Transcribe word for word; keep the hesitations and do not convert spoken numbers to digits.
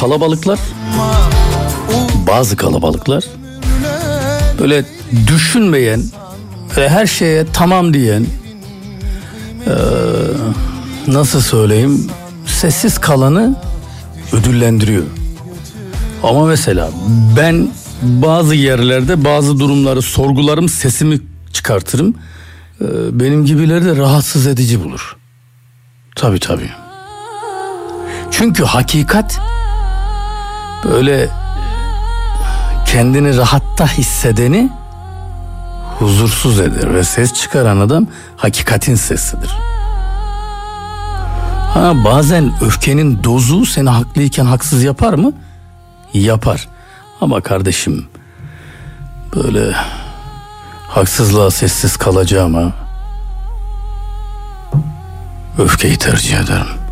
kalabalıklar, bazı kalabalıklar böyle düşünmeyen, böyle her şeye tamam diyen, ee, nasıl söyleyeyim, sessiz kalanı ödüllendiriyor. Ama mesela ben bazı yerlerde bazı durumları sorgularım, sesimi çıkartırım. Ee, benim gibileri de rahatsız edici bulur. Tabii tabii. Çünkü hakikat böyle kendini rahatta hissedeni huzursuz eder ve ses çıkaran adam hakikatin sesidir. Ha, bazen öfkenin dozu seni haklıyken haksız yapar mı? Yapar. Ama kardeşim, böyle haksızlığa sessiz kalacağıma öfkeyi tercih ederim.